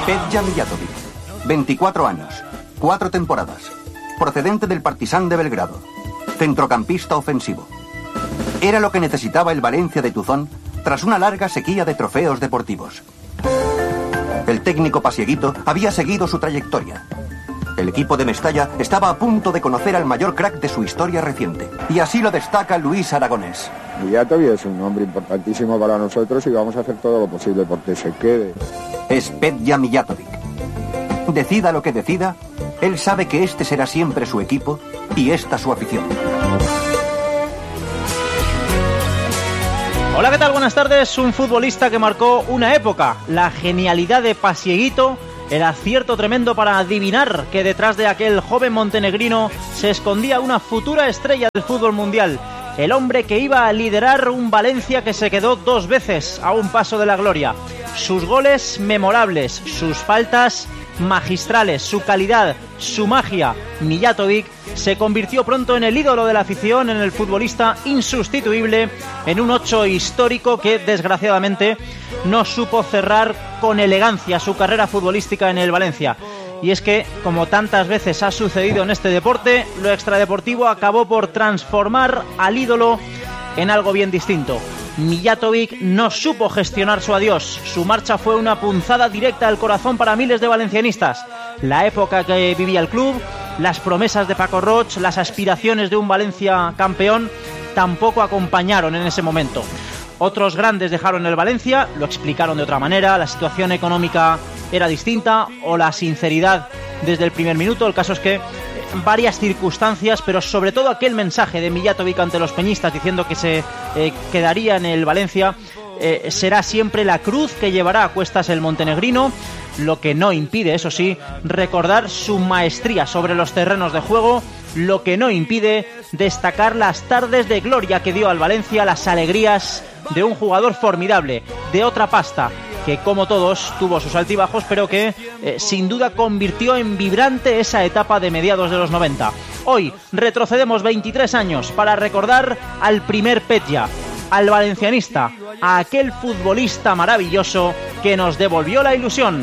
Petja Mijatovic, 24 años, 4 temporadas, procedente del Partizan de Belgrado, centrocampista ofensivo. Era lo que necesitaba el Valencia de Tuzón tras una larga sequía de trofeos deportivos. El técnico pasieguito había seguido su trayectoria. El equipo de Mestalla estaba a punto de conocer al mayor crack de su historia reciente. Y así lo destaca Luis Aragonés. Mijatovic es un hombre importantísimo para nosotros y vamos a hacer todo lo posible porque se quede. Es Petja Mijatovic. Decida lo que decida, él sabe que este será siempre su equipo y esta su afición. Hola, ¿qué tal? Buenas tardes. Un futbolista que marcó una época. La genialidad de Pasieguito, el acierto tremendo para adivinar que detrás de aquel joven montenegrino se escondía una futura estrella del fútbol mundial. El hombre que iba a liderar un Valencia que se quedó 2 veces a un paso de la gloria. Sus goles memorables, sus faltas magistrales, su calidad, su magia. Mijatovic se convirtió pronto en el ídolo de la afición, en el futbolista insustituible, en un 8 histórico que desgraciadamente no supo cerrar con elegancia su carrera futbolística en el Valencia. Y es que, como tantas veces ha sucedido en este deporte, lo extradeportivo acabó por transformar al ídolo en algo bien distinto. Mijatovic no supo gestionar su adiós. Su marcha fue una punzada directa al corazón para miles de valencianistas. La época que vivía el club, las promesas de Paco Roig, las aspiraciones de un Valencia campeón, tampoco acompañaron en ese momento. Otros grandes dejaron el Valencia, lo explicaron de otra manera, la situación económica era distinta o la sinceridad desde el primer minuto. El caso es que varias circunstancias, pero sobre todo aquel mensaje de Mijatovic ante los peñistas diciendo que se quedaría en el Valencia, será siempre la cruz que llevará a cuestas el montenegrino, lo que no impide, eso sí, recordar su maestría sobre los terrenos de juego, lo que no impide destacar las tardes de gloria que dio al Valencia, las alegrías de un jugador formidable, de otra pasta, que como todos tuvo sus altibajos, pero que sin duda convirtió en vibrante esa etapa de mediados de los 90. Hoy retrocedemos 23 años para recordar al primer Petja, al valencianista, a aquel futbolista maravilloso que nos devolvió la ilusión.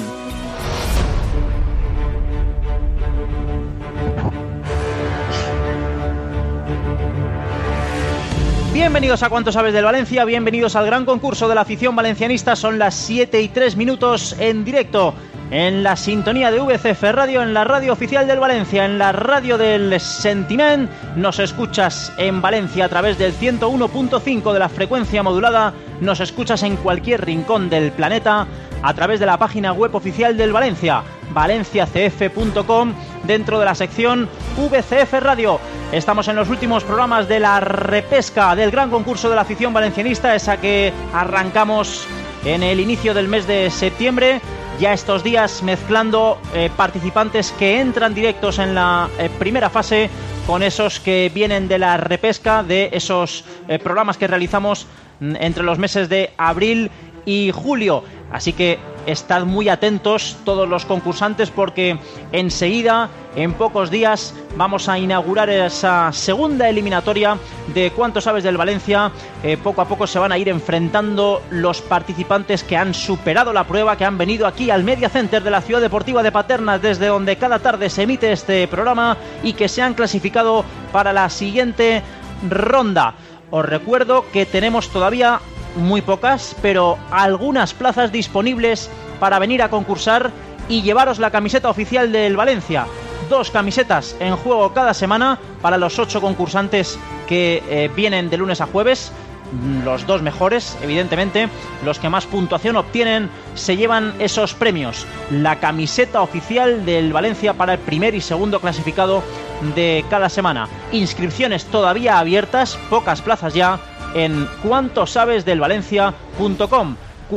Bienvenidos a Cuánto Sabes del Valencia, bienvenidos al gran concurso de la afición valencianista. Son las 7:03 en directo, en la sintonía de VCF Radio, en la radio oficial del Valencia, en la radio del Sentiment. Nos escuchas en Valencia a través del 101.5 de la frecuencia modulada, nos escuchas en cualquier rincón del planeta a través de la página web oficial del Valencia, valenciacf.com, dentro de la sección VCF Radio. Estamos en los últimos programas de la repesca del gran concurso de la afición valencianista, esa que arrancamos en el inicio del mes de septiembre. Ya estos días mezclando participantes que entran directos en la primera fase con esos que vienen de la repesca, de esos programas que realizamos entre los meses de abril y julio. Así que estad muy atentos todos los concursantes, porque enseguida, en pocos días, vamos a inaugurar esa segunda eliminatoria de Cuánto Sabes del Valencia. Poco a poco se van a ir enfrentando los participantes que han superado la prueba, que han venido aquí al Media Center de la Ciudad Deportiva de Paterna, desde donde cada tarde se emite este programa, y que se han clasificado para la siguiente ronda. Os recuerdo que tenemos todavía muy pocas, pero algunas plazas disponibles para venir a concursar y llevaros la camiseta oficial del Valencia. 2 camisetas en juego cada semana para los 8 concursantes que vienen de lunes a jueves. Los 2 mejores, evidentemente, los que más puntuación obtienen, se llevan esos premios. La camiseta oficial del Valencia para el primer y segundo clasificado de cada semana. Inscripciones todavía abiertas, pocas plazas ya, en cuantosabesdelvalencia.com,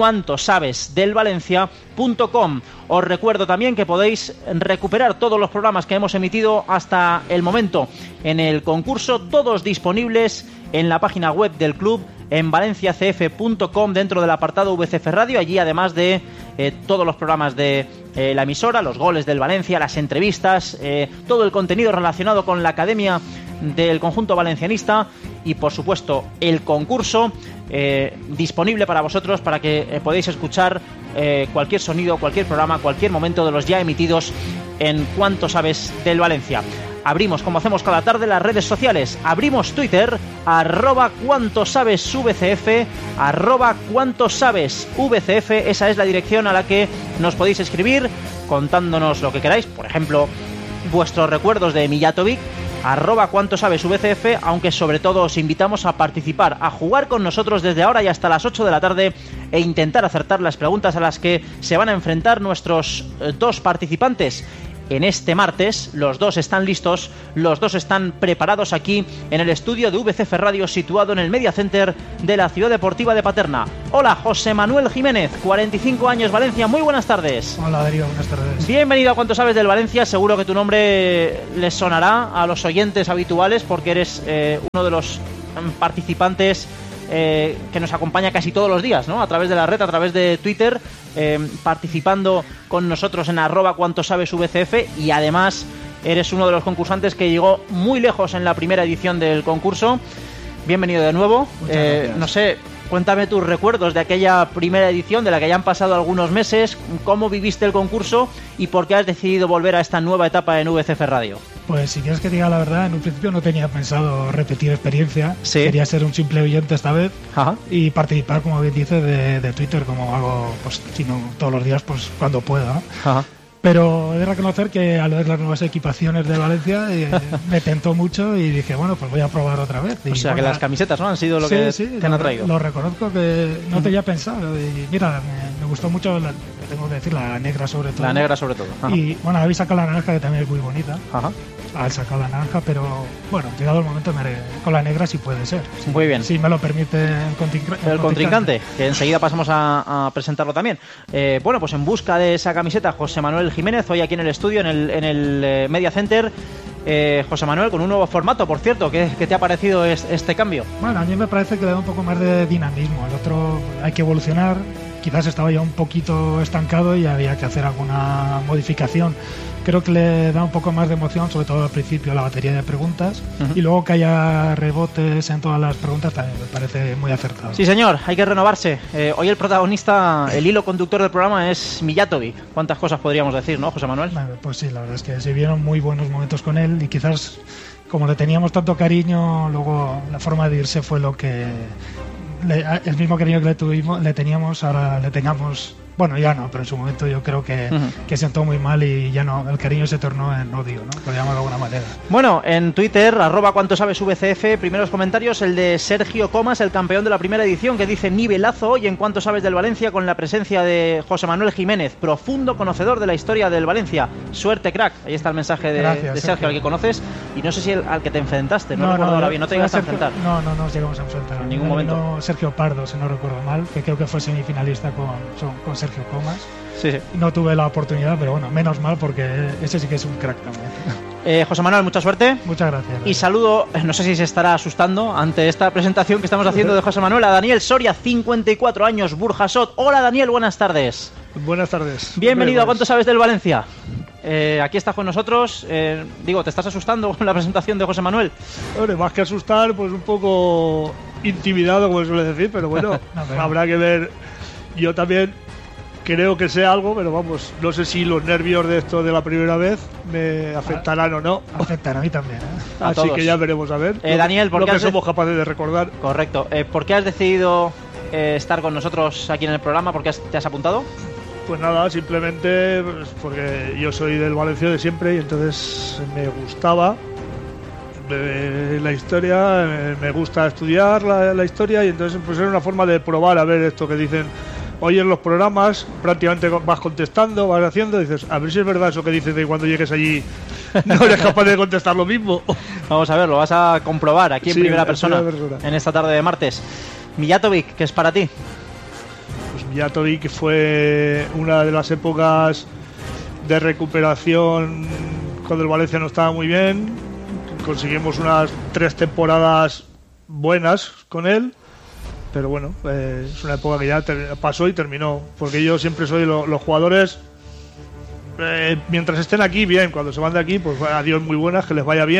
cuantosabesdelvalencia.com. Os recuerdo también que podéis recuperar todos los programas que hemos emitido hasta el momento en el concurso, todos disponibles en la página web del club, en valenciacf.com, dentro del apartado VCF Radio. Allí, además de todos los programas de la emisora, los goles del Valencia, las entrevistas, todo el contenido relacionado con la Academia del conjunto valencianista y, por supuesto, el concurso disponible para vosotros, para que podáis escuchar cualquier sonido, cualquier programa, cualquier momento de los ya emitidos en Cuánto Sabes del Valencia. Abrimos, como hacemos cada tarde, las redes sociales. Abrimos Twitter, @cuantosabesvcf, @cuantosabesvcf. Esa es la dirección a la que nos podéis escribir contándonos lo que queráis. Por ejemplo, vuestros recuerdos de Mijatovic, @cuantosabesvcf, aunque sobre todo os invitamos a participar, a jugar con nosotros desde ahora y hasta las 8 de la tarde e intentar acertar las preguntas a las que se van a enfrentar nuestros dos participantes. En este martes, los dos están listos, los dos están preparados aquí en el estudio de VCF Radio, situado en el Media Center de la Ciudad Deportiva de Paterna. Hola, José Manuel Jiménez, 45 años, Valencia, muy buenas tardes. Hola, Darío, buenas tardes. Bienvenido a Cuánto Sabes del Valencia. Seguro que tu nombre les sonará a los oyentes habituales, porque eres uno de los participantes que nos acompaña casi todos los días, ¿no? A través de la red, a través de Twitter, participando con nosotros en @cuantosabesvcf, y además eres uno de los concursantes que llegó muy lejos en la primera edición del concurso. Bienvenido de nuevo. Muchas gracias. No sé, cuéntame tus recuerdos de aquella primera edición, de la que ya han pasado algunos meses, cómo viviste el concurso y por qué has decidido volver a esta nueva etapa en VCF Radio. Pues si quieres que diga la verdad, en un principio no tenía pensado repetir experiencia. Sí. Quería ser un simple oyente esta vez. Ajá. Y participar, como bien dices, de Twitter, como hago, pues si no todos los días, pues cuando pueda, ¿no? Ajá. Pero he de reconocer que al ver las nuevas equipaciones de Valencia me tentó mucho y dije, bueno, pues voy a probar otra vez. Y O sea, bueno, que las camisetas, ¿no?, han sido lo que te han atraído. Lo reconozco, que no tenía pensado. Y mira, me gustó mucho, tengo que decir, la negra sobre todo. La negra sobre todo. Ajá. Y bueno, habéis sacado la naranja, que también es muy bonita. Ajá. Al sacar la naranja, pero bueno, llegado el momento me haré con la negra, si puede ser. Muy bien. Si me lo permite el contrincante, que enseguida pasamos a presentarlo también. Bueno, pues en busca de esa camiseta, José Manuel Jiménez, hoy aquí en el estudio, en el Media Center. José Manuel, con un nuevo formato, por cierto. ¿Qué te ha parecido este cambio? Bueno, a mí me parece que le da un poco más de dinamismo. El otro hay que evolucionar. Quizás estaba ya un poquito estancado y había que hacer alguna modificación. Creo que le da un poco más de emoción, sobre todo al principio, la batería de preguntas. Y luego que haya rebotes en todas las preguntas también me parece muy acertado. Sí, señor, hay que renovarse. Hoy el protagonista, el hilo conductor del programa es Mijatovic. ¿Cuántas cosas podríamos decir, no, José Manuel? Pues sí, la verdad es que se vieron muy buenos momentos con él y quizás, como le teníamos tanto cariño, luego la forma de irse fue lo que... el mismo cariño que le teníamos, ahora le tengamos... Bueno, ya no, pero en su momento yo creo que sentó muy mal y ya no, el cariño se tornó en odio, ¿no? Por llamarlo de alguna manera. Bueno, en Twitter, @cuantosabesvcf, primeros comentarios, el de Sergio Comas, el campeón de la primera edición, que dice: nivelazo hoy en Cuánto Sabes del Valencia, con la presencia de José Manuel Jiménez, profundo conocedor de la historia del Valencia. Suerte, crack. Ahí está el mensaje de Sergio, al que conoces, y no sé si al que te enfrentaste, no recuerdo ahora bien, no te llegaste a enfrentar. No nos llegamos a enfrentar. En ningún momento. Sergio Pardo, si no recuerdo mal, que creo que fue semifinalista con Sergio Comas. Sí. No tuve la oportunidad, pero bueno, menos mal, porque ese sí que es un crack también. José Manuel, mucha suerte. Muchas gracias. Y saludo, no sé si se estará asustando ante esta presentación que estamos haciendo de José Manuel, a Daniel Soria, 54 años, Burjasot. Hola, Daniel, buenas tardes. Buenas tardes. Bienvenido a ¿Cuánto sabes del Valencia? Aquí estás con nosotros. ¿Te estás asustando con la presentación de José Manuel? Hombre, más que asustar, pues un poco intimidado, como se suele decir, pero bueno, habrá que ver. Yo también creo que sé algo, pero vamos, no sé si los nervios de esto de la primera vez me afectarán o no. Afectan a mí también, Así todos. que ya veremos a ver. Daniel, ¿por lo qué que somos capaces de recordar. Correcto. ¿Por qué has decidido estar con nosotros aquí en el programa? ¿Por qué te has apuntado? Pues nada, simplemente pues, porque yo soy del Valencia de siempre y entonces me gustaba la historia, me gusta estudiar la historia, y entonces pues era una forma de probar a ver esto que dicen hoy en los programas. Prácticamente vas contestando, vas haciendo, dices, a ver si es verdad eso que dices de cuando llegues allí no eres capaz de contestar lo mismo. Vamos a ver, lo vas a comprobar aquí en primera persona en esta tarde de martes. Mijatovic, ¿qué es para ti? Pues Mijatovic fue una de las épocas de recuperación cuando el Valencia no estaba muy bien. Conseguimos unas 3 temporadas buenas con él, pero bueno, es una época que ya pasó y terminó, porque yo siempre soy los jugadores, mientras estén aquí, bien, cuando se van de aquí, pues adiós, muy buenas, que les vaya bien,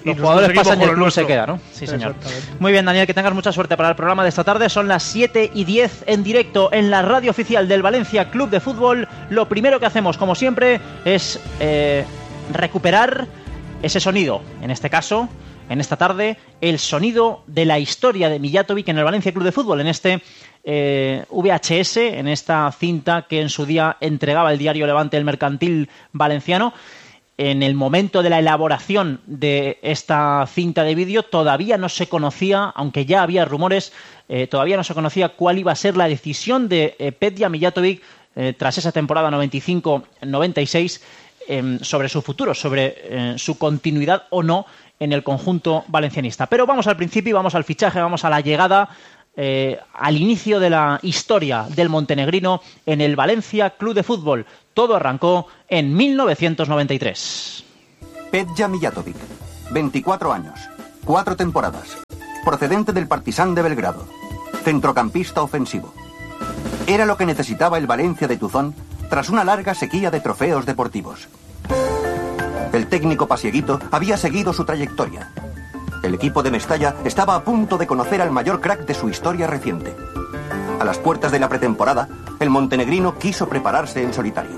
Los jugadores pasan y el club se queda, ¿no? Sí, señor. Muy bien, Daniel, que tengas mucha suerte para el programa de esta tarde. Son las 7:10 en directo en la radio oficial del Valencia Club de Fútbol. Lo primero que hacemos, como siempre, es recuperar ese sonido. En este caso, en esta tarde, el sonido de la historia de Mijatovic en el Valencia Club de Fútbol, en este VHS, en esta cinta que en su día entregaba el diario Levante, el Mercantil Valenciano. En el momento de la elaboración de esta cinta de vídeo todavía no se conocía, aunque ya había rumores, todavía no se conocía cuál iba a ser la decisión de Petja Mijatovic tras esa temporada 95-96 sobre su futuro, sobre su continuidad o no en el conjunto valencianista. Pero vamos al principio, vamos al fichaje, vamos a la llegada, al inicio de la historia del montenegrino en el Valencia Club de Fútbol. Todo arrancó en 1993. Petja Mijatovic, 24 años, 4 temporadas, procedente del Partizan de Belgrado, centrocampista ofensivo. Era lo que necesitaba el Valencia de Tuzón tras una larga sequía de trofeos deportivos. El técnico pasieguito había seguido su trayectoria. El equipo de Mestalla estaba a punto de conocer al mayor crack de su historia reciente. A las puertas de la pretemporada, el montenegrino quiso prepararse en solitario.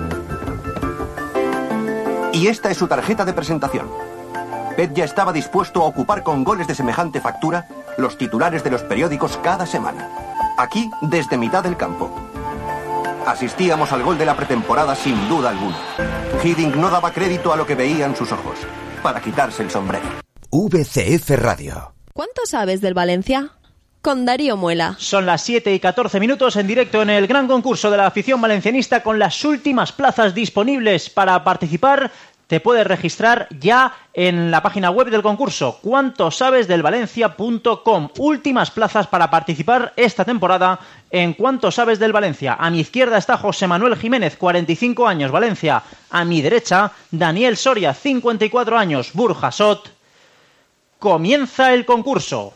Y esta es su tarjeta de presentación. Petja estaba dispuesto a ocupar con goles de semejante factura los titulares de los periódicos cada semana. Aquí, desde mitad del campo. Asistíamos al gol de la pretemporada sin duda alguna. Hiddink no daba crédito a lo que veían sus ojos, para quitarse el sombrero. VCF Radio. ¿Cuánto sabes del Valencia? Con Darío Muela. Son las 7:14 en directo en el gran concurso de la afición valencianista con las últimas plazas disponibles para participar. Te puedes registrar ya en la página web del concurso cuantosabesdelvalencia.com. Últimas plazas para participar esta temporada en Cuánto Sabes del Valencia. A mi izquierda está José Manuel Jiménez, 45 años, Valencia. A mi derecha, Daniel Soria, 54 años, Burjasot. Comienza el concurso.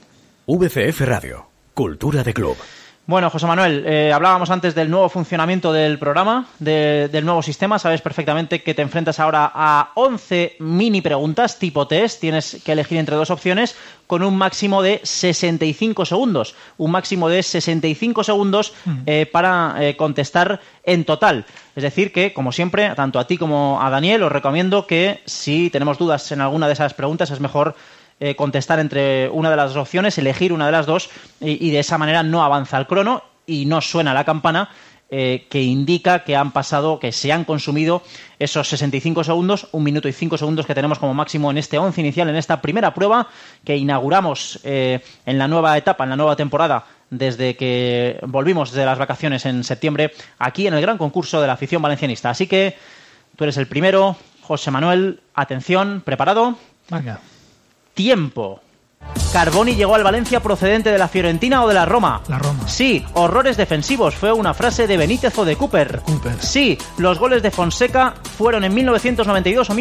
VCF Radio, Cultura de Club. Bueno, José Manuel, hablábamos antes del nuevo funcionamiento del programa, del nuevo sistema. Sabes perfectamente que te enfrentas ahora a 11 mini preguntas tipo test. Tienes que elegir entre dos opciones con un máximo de 65 segundos. Un máximo de 65 segundos para contestar en total. Es decir que, como siempre, tanto a ti como a Daniel, os recomiendo que si tenemos dudas en alguna de esas preguntas es mejor contestar entre una de las dos opciones, elegir una de las dos y de esa manera no avanza el crono y no suena la campana que indica que han pasado, que se han consumido esos 65 segundos, 1 minuto y 5 segundos que tenemos como máximo en este 11 inicial, en esta primera prueba que inauguramos en la nueva etapa, en la nueva temporada, desde que volvimos de las vacaciones en septiembre, aquí en el gran concurso de la afición valencianista. Así que tú eres el primero, José Manuel, atención, ¿preparado? Venga. Tiempo. ¿Carboni llegó al Valencia procedente de la Fiorentina o de la Roma? La Roma. Sí. Horrores defensivos. ¿Fue una frase de Benítez o de Cooper? Cooper. Sí. ¿Los goles de Fonseca fueron en 1992 o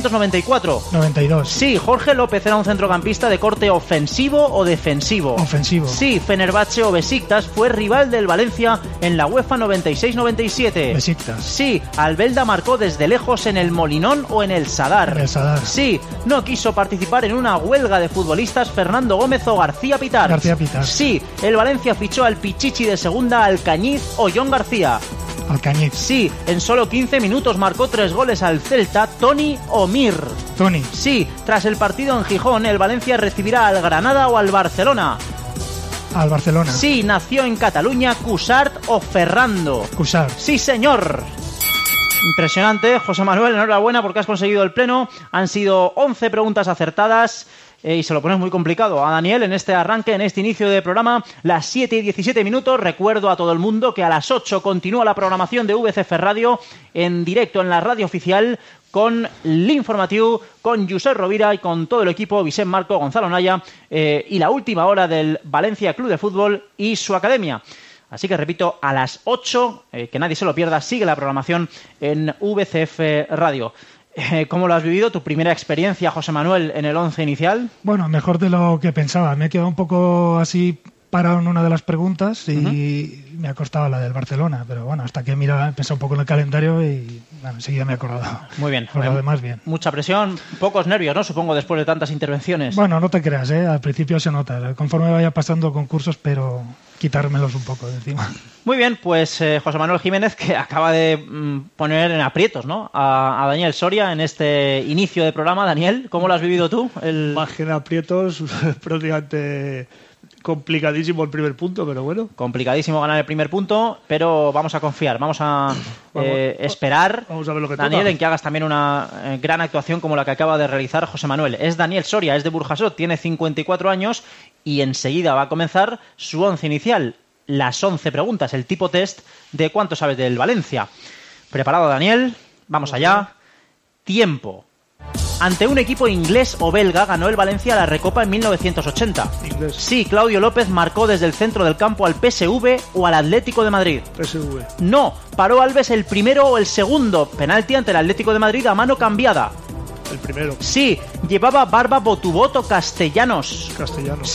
1994? 92. Sí. ¿Jorge López era un centrocampista de corte ofensivo o defensivo? Ofensivo. Sí. ¿Fenerbahce o Besiktas fue rival del Valencia en la UEFA 96-97? Besiktas. Sí. ¿Albelda marcó desde lejos en el Molinón o en el Sadar? En el Sadar. Sí. ¿No quiso participar en una huelga de futbolistas Fernando Gómez o García Pitar? García Pitar. Sí. ¿El Valencia fichó al Pichichi de segunda Alcañiz o John García? Alcañiz. Sí. En solo 15 minutos marcó 3 goles al Celta Toni o Mir. Toni. Sí. Tras el partido en Gijón, ¿el Valencia recibirá al Granada o al Barcelona? Al Barcelona. Sí. ¿Nació en Cataluña Cuixart o Ferrando? Cuixart. Sí, señor. Impresionante, José Manuel, enhorabuena porque has conseguido el pleno. Han sido 11 preguntas acertadas y se lo pones muy complicado a Daniel en este arranque, en este inicio de programa. Las 7:17. Recuerdo a todo el mundo que a las 8 continúa la programación de VCF Radio en directo en la radio oficial con l'Informatiu, con Josep Rovira y con todo el equipo, Vicent Marco, Gonzalo Naya y la última hora del Valencia Club de Fútbol y su academia. Así que repito, a las 8, que nadie se lo pierda, sigue la programación en VCF Radio. ¿Cómo lo has vivido? ¿Tu primera experiencia, José Manuel, en el 11 inicial? Bueno, mejor de lo que pensaba. Me he quedado un poco así pararon una de las preguntas y me ha costado la del Barcelona, pero bueno, hasta que he pensado un poco en el calendario y bueno, enseguida me he acordado. Muy bien. Por lo demás, bien. Mucha presión, pocos nervios, ¿no? Supongo, después de tantas intervenciones. Bueno, no te creas, al principio se nota. Conforme vaya pasando concursos, pero quitármelos un poco de encima. Muy bien, pues José Manuel Jiménez, que acaba de poner en aprietos, ¿no?, a Daniel Soria en este inicio de programa. Daniel, ¿cómo lo has vivido tú? Más que en aprietos, prácticamente complicadísimo el primer punto, pero bueno. Complicadísimo ganar el primer punto, pero vamos a confiar, vamos a esperar, vamos a ver lo que Daniel, toca. en que hagas también una gran actuación como la que acaba de realizar José Manuel. Es Daniel Soria, es de Burjasot, tiene 54 años y enseguida va a comenzar su once inicial, las 11 preguntas, el tipo test de cuánto sabes del Valencia. ¿Preparado, Daniel? Vamos allá. Tiempo. Ante un equipo inglés o belga ganó el Valencia la Recopa en 1980. Inglés. Sí, Claudio López marcó desde el centro del campo al PSV o al Atlético de Madrid. PSV. No, paró Alves el primero o el segundo. Penalti ante el Atlético de Madrid a mano cambiada. El primero. Sí, llevaba barba Botuboto Castellanos. Castellanos.